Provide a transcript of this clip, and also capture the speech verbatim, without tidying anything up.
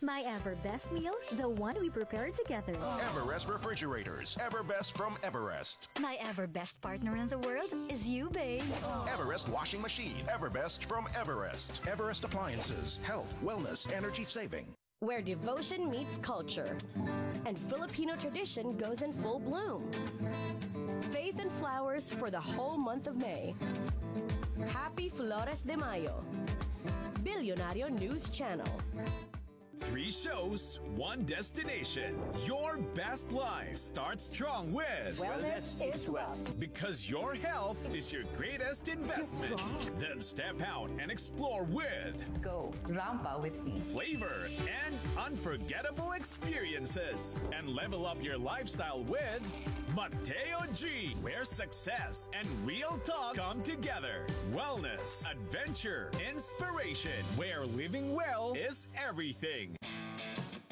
My ever best meal, the one we prepare together. Everest Refrigerators. Everbest from Everest. My ever best partner in the world is you, babe. Everest Washing Machine. Everbest from Everest. Everest Appliances. Health, wellness, energy saving. Where devotion meets culture and Filipino tradition goes in full bloom. Faith and flowers for the whole month of May. Happy Flores de Mayo. Billionario News Channel. Three shows, one destination. Your best life starts strong with Wellness is wealth. Because your health is your greatest investment. Then step out and explore with Go Rampa with me. flavor and unforgettable experiences. And level up your lifestyle with Mateo G, where success and real talk come together. Wellness, adventure, inspiration, where living well is everything.